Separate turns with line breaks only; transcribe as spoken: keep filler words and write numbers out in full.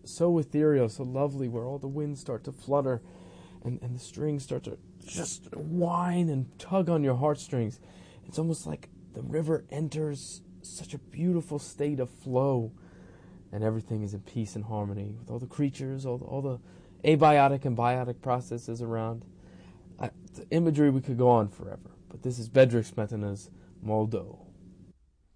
so ethereal, so lovely, where all the winds start to flutter and, and the strings start to just whine and tug on your heartstrings. It's almost like the river enters such a beautiful state of flow, and everything is in peace and harmony with all the creatures, all the, all the abiotic and biotic processes around. I, the imagery, we could go on forever, but this is Bedřich Smetana's Moldau.